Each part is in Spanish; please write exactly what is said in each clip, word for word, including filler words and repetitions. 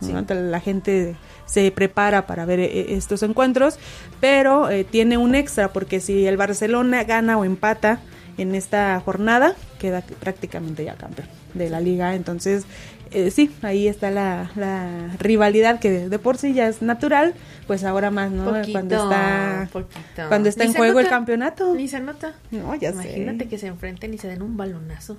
sí. ¿no? La gente se prepara para ver eh, estos encuentros, pero eh, tiene un extra, porque si el Barcelona gana o empata en esta jornada, queda prácticamente ya campeón de la liga. Entonces eh, sí, ahí está la, la rivalidad que de, de por sí ya es natural, pues ahora más, ¿no? Poquito, cuando está poquito. cuando está Ni en se juego nota, el campeonato. Ni se nota. No, ya Imagínate sé. que se enfrenten y se den un balonazo.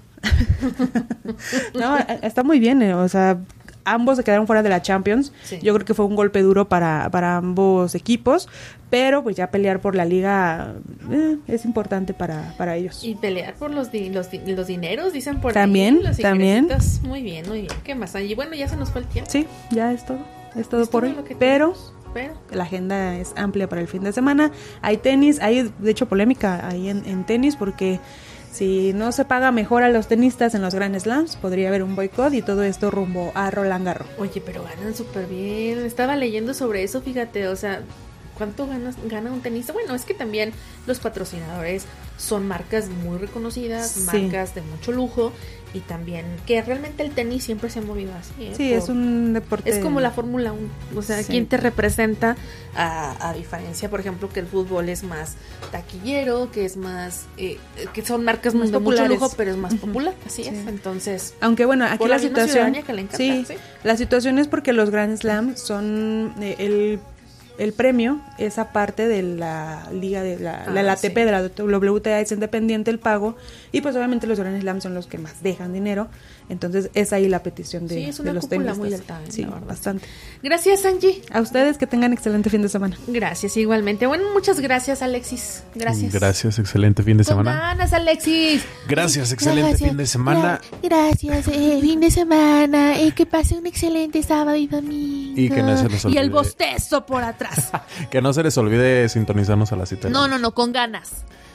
No, está muy bien, eh, o sea, ambos se quedaron fuera de la Champions. Sí. Yo creo que fue un golpe duro para, para ambos equipos, pero pues ya pelear por la liga eh, es importante para, para ellos. Y pelear por los di- los, di- los dineros, dicen por también, ahí. Los también. Muy bien, muy bien. ¿Qué más? Y bueno, ya se nos fue el tiempo. Sí, ya es todo. Es todo es por todo hoy. Lo que pero, pero la agenda es amplia para el fin de semana. Hay tenis, hay de hecho polémica ahí en, en tenis, porque si no se paga mejor a los tenistas en los Grand Slams, podría haber un boicot, y todo esto rumbo a Roland Garros. Oye, pero ganan súper bien. Estaba leyendo sobre eso, fíjate, o sea, ¿cuánto ganas, gana un tenista? Bueno, es que también los patrocinadores son marcas muy reconocidas, sí. marcas de mucho lujo, y también que realmente el tenis siempre se ha movido así. ¿eh? Sí, Por, es un deporte. Es como la Fórmula uno, o sea, sí. ¿quién te representa? A, a diferencia, por ejemplo, que el fútbol es más taquillero, que es más, eh, que son marcas más de populares. Mucho lujo, pero es más uh-huh. popular, así sí. es. Entonces, aunque bueno, aquí la, la situación, que le encanta, sí, sí, la situación es porque los Grand Slam son eh, el El premio es aparte de la liga de la, ah, la, la A T P, sí. de la W T A, es independiente el pago, y pues obviamente los Grand Slam son los que más dejan dinero. Entonces es ahí la petición de, sí, es una de los tenistas. Muy alta, sí, la verdad. Bastante. Gracias, Angie. A ustedes, que tengan excelente fin de semana. Gracias, igualmente. Bueno, muchas gracias, Alexis. Gracias. Gracias, excelente fin de Con semana. ganas, Alexis. Gracias, excelente gracias. fin de semana. Gracias, eh, fin de semana. Eh, que pase un excelente sábado y domingo. Y que no se les olvide. Y el bostezo por atrás. Que no se les olvide sintonizarnos a la cita. No, no, no, con ganas.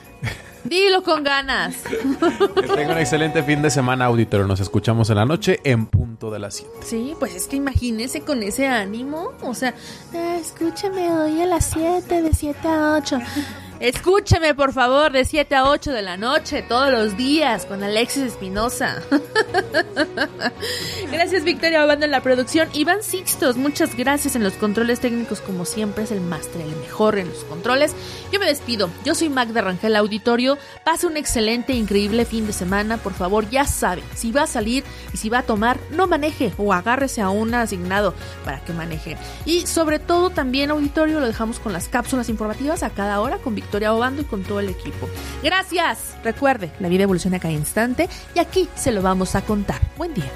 Dilo con ganas. Que tengan un excelente fin de semana, auditorio. Nos escuchamos en la noche en punto de las siete. Sí, pues es que imagínense con ese ánimo. O sea, ah, escúchame hoy a las siete, de siete a ocho. Escúchame, por favor, de siete a ocho de la noche, todos los días, con Alexis Espinosa. Gracias, Victoria Obando en la producción. Iván Sixtos, muchas gracias en los controles técnicos, como siempre, es el máster, el mejor en los controles. Yo me despido, yo soy Magda Rangel, auditorio. Pase un excelente, increíble fin de semana, por favor, ya sabe, si va a salir y si va a tomar, no maneje, o agárrese a un asignado para que maneje. Y sobre todo, también, auditorio, lo dejamos con las cápsulas informativas a cada hora, con Victoria Victoria Obando y con todo el equipo. Gracias. Recuerde, la vida evoluciona cada instante y aquí se lo vamos a contar. Buen día.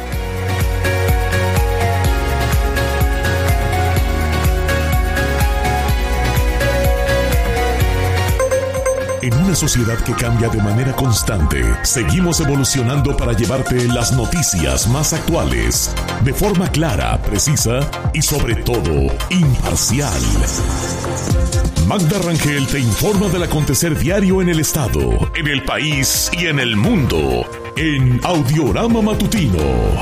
En una sociedad que cambia de manera constante, seguimos evolucionando para llevarte las noticias más actuales, de forma clara, precisa y sobre todo, imparcial. Magda Rangel te informa del acontecer diario en el estado, en el país y en el mundo, en Audiorama Matutino.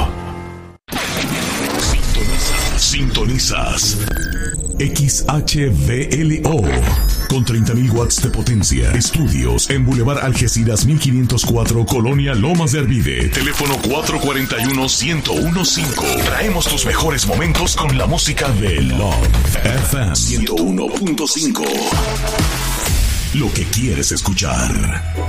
Sintonizas, sintonizas. X H V L O con treinta mil watts de potencia. Estudios en Boulevard Algeciras mil quinientos cuatro, Colonia Lomas de Arvide. Teléfono cuatro cuatro uno, uno cero uno cinco. Traemos tus mejores momentos con la música de Love F M ciento uno punto cinco. Lo que quieres escuchar.